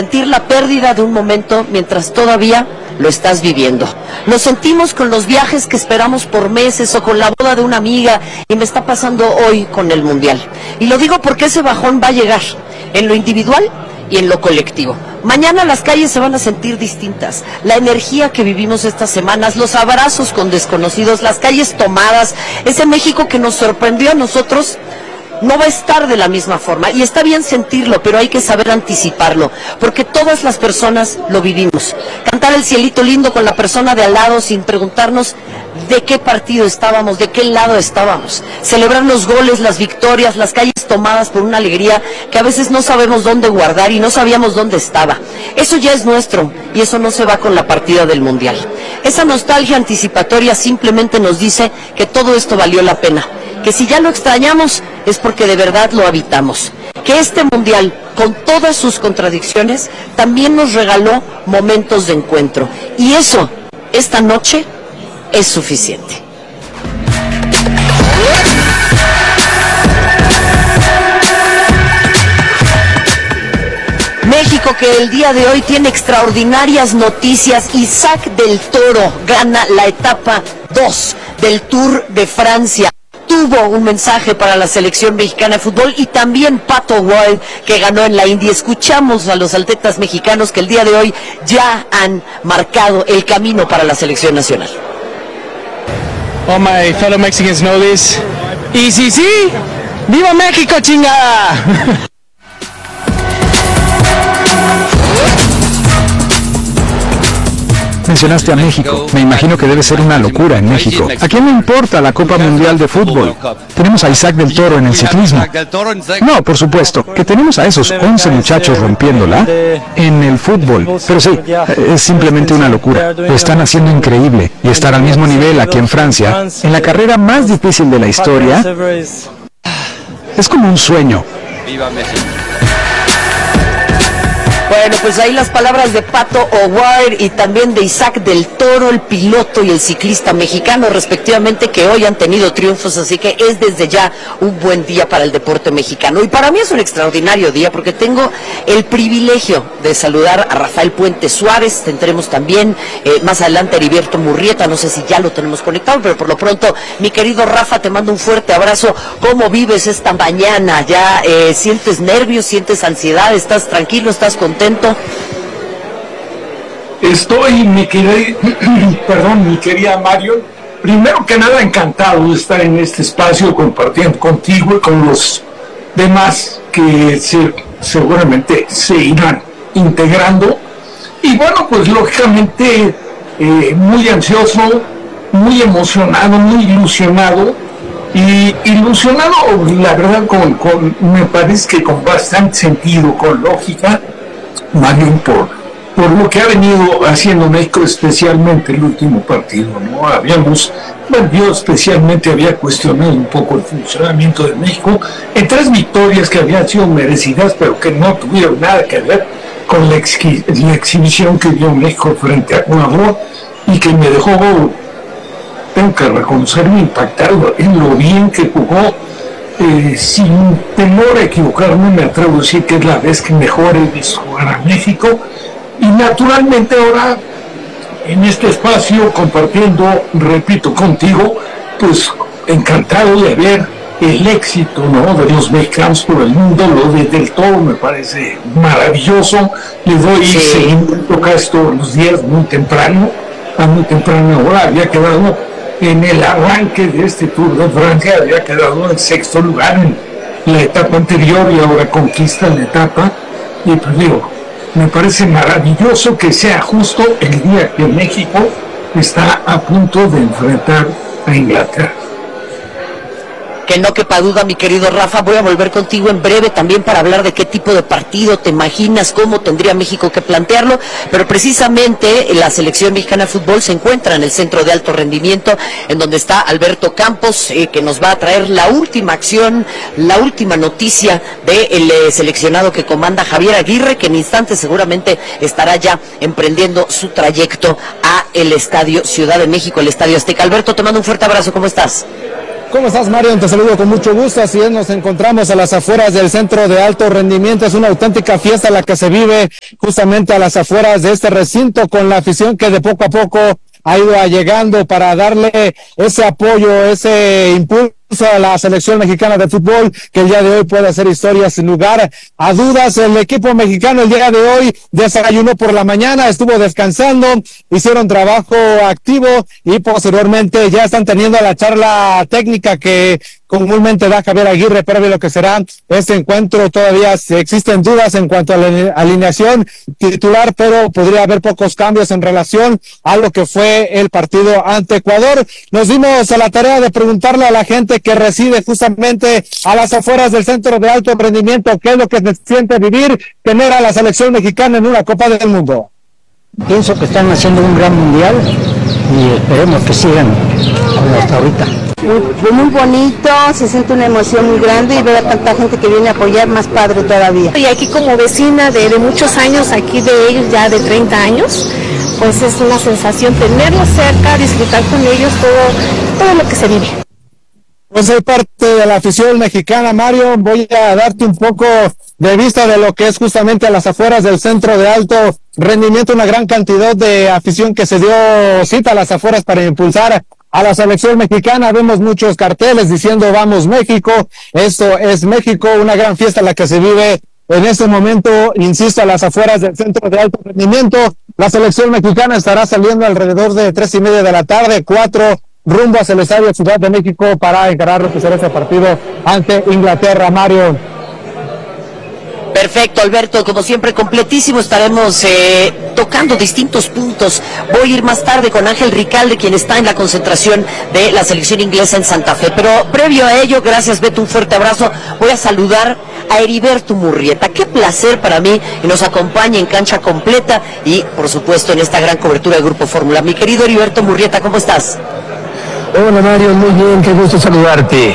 sentir la pérdida de un momento mientras todavía lo estás viviendo. Lo sentimos con los viajes que esperamos por meses o con la boda de una amiga, y me está pasando hoy con el Mundial. Y lo digo porque ese bajón va a llegar en lo individual y en lo colectivo. Mañana las calles se van a sentir distintas. La energía que vivimos estas semanas, los abrazos con desconocidos, las calles tomadas, ese México que nos sorprendió a nosotros, no va a estar de la misma forma, y está bien sentirlo, pero hay que saber anticiparlo, porque todas las personas lo vivimos. Cantar el cielito lindo con la persona de al lado sin preguntarnos de qué partido estábamos, de qué lado estábamos. Celebrar los goles, las victorias, las calles tomadas por una alegría que a veces no sabemos dónde guardar y no sabíamos dónde estaba. Eso ya es nuestro, y eso no se va con la partida del Mundial. Esa nostalgia anticipatoria simplemente nos dice que todo esto valió la pena, que si ya lo extrañamos es porque de verdad lo habitamos, que este Mundial, con todas sus contradicciones, también nos regaló momentos de encuentro, y eso, esta noche, es suficiente. México, que el día de hoy tiene extraordinarias noticias. Isaac del Toro gana la etapa 2 del Tour de Francia. Tuvo un mensaje para la selección mexicana de fútbol, y también Pato Ward, que ganó en la India. Escuchamos a los atletas mexicanos que el día de hoy ya han marcado el camino para la selección nacional. All my fellow Mexicans know this. Y sí, ¡viva México, chingada! Mencionaste a México. Me imagino que debe ser una locura en México. ¿A quién le importa la Copa Mundial de Fútbol? Tenemos a Isaac del Toro en el ciclismo. No, por supuesto, que tenemos a esos 11 muchachos rompiéndola en el fútbol. Pero sí, es simplemente una locura. Lo están haciendo increíble. Y estar al mismo nivel aquí en Francia, en la carrera más difícil de la historia, es como un sueño. ¡Viva México! Bueno, pues ahí las palabras de Pato O'Ward y también de Isaac del Toro, el piloto y el ciclista mexicano, respectivamente, que hoy han tenido triunfos, así que es desde ya un buen día para el deporte mexicano. Y para mí es un extraordinario día, porque tengo el privilegio de saludar a Rafael Puente Suárez. Tendremos también más adelante a Heriberto Murrieta, no sé si ya lo tenemos conectado, pero por lo pronto, mi querido Rafa, te mando un fuerte abrazo. ¿Cómo vives esta mañana? ¿Ya sientes nervios, sientes ansiedad? ¿Estás tranquilo, estás contento? Estoy, mi querida Mario, primero que nada encantado de estar en este espacio compartiendo contigo y con los demás que seguramente se irán integrando. Y bueno, pues lógicamente muy ansioso, muy emocionado, muy ilusionado. Y ilusionado, la verdad, me parece que con bastante sentido, con lógica, más bien por lo que ha venido haciendo México, especialmente el último partido, ¿no? Yo especialmente había cuestionado un poco el funcionamiento de México en 3 victorias que habían sido merecidas, pero que no tuvieron nada que ver con la exhibición que dio México frente a Ecuador, y que me dejó, tengo que reconocerme, impactado en lo bien que jugó. Sin temor a equivocarme, me atrevo a decir que es la vez que mejor he visto jugar a México. Y naturalmente ahora, en este espacio, compartiendo, repito, contigo, pues encantado de ver el éxito, ¿no?, de los mexicanos por el mundo. Lo de Del Toro me parece maravilloso. Le doy seguimiento casi todos los días, muy temprano hora. Había quedado en el arranque de este Tour de Francia, había quedado en 6º lugar en la etapa anterior, y ahora conquista la etapa. Y pues digo, me parece maravilloso que sea justo el día que México está a punto de enfrentar a Inglaterra. Que no quepa duda, mi querido Rafa. Voy a volver contigo en breve también para hablar de qué tipo de partido te imaginas, cómo tendría México que plantearlo, pero precisamente la selección mexicana de fútbol se encuentra en el centro de alto rendimiento, en donde está Alberto Campos, que nos va a traer la última acción, la última noticia del seleccionado que comanda Javier Aguirre, que en instantes seguramente estará ya emprendiendo su trayecto a el Estadio Ciudad de México, el Estadio Azteca. Alberto, te mando un fuerte abrazo, ¿cómo estás? ¿Cómo estás, Mario? Te saludo con mucho gusto. Así es, nos encontramos a las afueras del centro de alto rendimiento. Es una auténtica fiesta la que se vive justamente a las afueras de este recinto, con la afición que de poco a poco ha ido llegando para darle ese apoyo, ese impulso a la selección mexicana de fútbol, que el día de hoy puede hacer historia sin lugar a dudas. El equipo mexicano el día de hoy desayunó por la mañana, estuvo descansando, hicieron trabajo activo y posteriormente ya están teniendo la charla técnica que comúnmente da Javier Aguirre previo a lo que será este encuentro. Todavía existen dudas en cuanto a la alineación titular, pero podría haber pocos cambios en relación a lo que fue el partido ante Ecuador. Nos dimos a la tarea de preguntarle a la gente que reside justamente a las afueras del centro de alto rendimiento qué es lo que se siente vivir tener a la selección mexicana en una Copa del Mundo. Pienso que están haciendo un gran mundial y esperemos que sigan como hasta ahorita. Muy bonito, se siente una emoción muy grande y ver a tanta gente que viene a apoyar, más padre todavía. Y aquí como vecina de muchos años, aquí de ellos ya de 30 años, pues es una sensación tenerlos cerca, disfrutar con ellos todo lo que se vive. Pues soy parte de la afición mexicana, Mario. Voy a darte un poco de vista de lo que es justamente a las afueras del centro de alto rendimiento, una gran cantidad de afición que se dio cita a las afueras para impulsar a la selección mexicana. Vemos muchos carteles diciendo "Vamos México", esto es México, una gran fiesta la que se vive en este momento, insisto, a las afueras del centro de alto rendimiento. La selección mexicana estará saliendo alrededor de 3:30 de la tarde, 4 rumbo hacia el estadio Ciudad de México para encarar lo que será ese partido ante Inglaterra, Mario. Perfecto, Alberto, como siempre completísimo. Estaremos tocando distintos puntos. Voy a ir más tarde con Ángel Ricalde, quien está en la concentración de la selección inglesa en Santa Fe. Pero previo a ello, gracias Beto, un fuerte abrazo. Voy a saludar a Heriberto Murrieta. Qué placer para mí que nos acompañe en Cancha Completa y, por supuesto, en esta gran cobertura de Grupo Fórmula. Mi querido Heriberto Murrieta, ¿cómo estás? Hola, Mario, muy bien, qué gusto saludarte.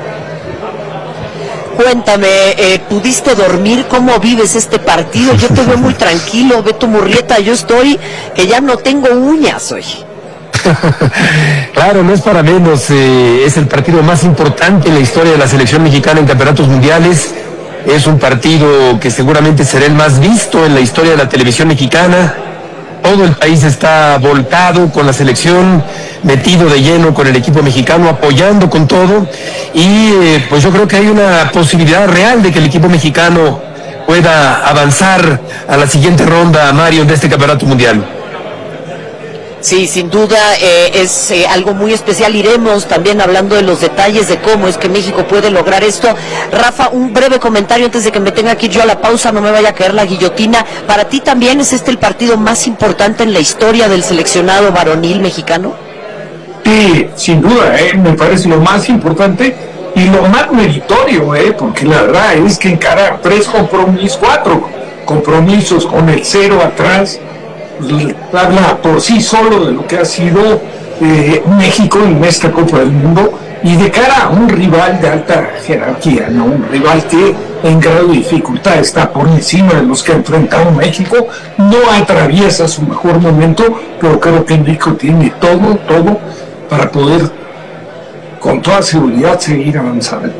Cuéntame, ¿pudiste dormir? ¿Cómo vives este partido? Yo te veo muy tranquilo, Beto Murrieta. Yo estoy que ya no tengo uñas hoy. Claro, no es para menos. Es el partido más importante en la historia de la selección mexicana en campeonatos mundiales. Es un partido que seguramente será el más visto en la historia de la televisión mexicana. Todo el país está volcado con la selección, metido de lleno con el equipo mexicano, apoyando con todo, y pues yo creo que hay una posibilidad real de que el equipo mexicano pueda avanzar a la siguiente ronda, Mario, de este campeonato mundial. Sí, sin duda es algo muy especial. Iremos también hablando de los detalles de cómo es que México puede lograr esto. Rafa, un breve comentario antes de que me tenga que ir yo a la pausa, no me vaya a caer la guillotina. ¿Para ti también es este el partido más importante en la historia del seleccionado varonil mexicano? Sí, sin duda, me parece lo más importante y lo más meritorio, porque la verdad es que encarar 4 compromisos con el 0 atrás, habla por sí solo de lo que ha sido México en esta Copa del Mundo y de cara a un rival de alta jerarquía, ¿no? Un rival que en grado de dificultad está por encima de los que ha enfrentado México, no atraviesa su mejor momento, pero creo que México tiene todo para poder con toda seguridad seguir avanzando.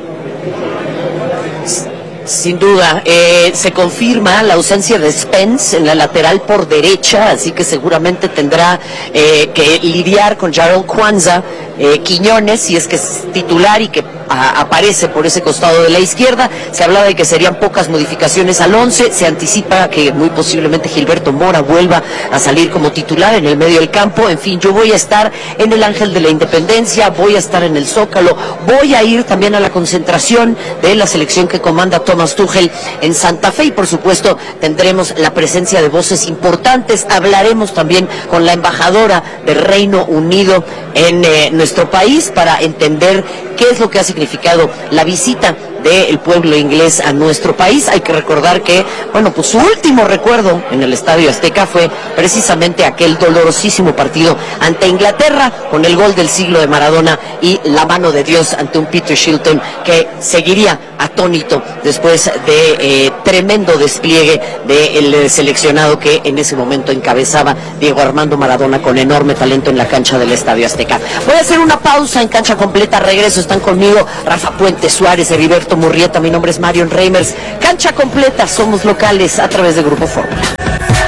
Sin duda, se confirma la ausencia de Spence en la lateral por derecha, así que seguramente tendrá que lidiar con Jarrell Kwanza, Quiñones, si es que es titular y que aparece por ese costado de la izquierda. Se hablaba de que serían pocas modificaciones al 11, se anticipa que muy posiblemente Gilberto Mora vuelva a salir como titular en el medio del campo. En fin, yo voy a estar en el Ángel de la Independencia, voy a estar en el Zócalo, voy a ir también a la concentración de la selección que comanda Thomas Tuchel en Santa Fe y por supuesto tendremos la presencia de voces importantes. Hablaremos también con la embajadora del Reino Unido en nuestro país para entender qué es lo que ha significado la visita del pueblo inglés a nuestro país. Hay que recordar que, bueno, pues su último recuerdo en el Estadio Azteca fue precisamente aquel dolorosísimo partido ante Inglaterra, con el gol del siglo de Maradona y la mano de Dios ante un Peter Shilton que seguiría atónito después de tremendo despliegue del seleccionado que en ese momento encabezaba Diego Armando Maradona, con enorme talento en la cancha del Estadio Azteca. Voy a hacer una pausa en Cancha Completa, regreso, están conmigo Rafa Puente Suárez, Heriberto Murrieta, mi nombre es Marion Reimers. Cancha Completa, somos locales a través de Grupo Fórmula.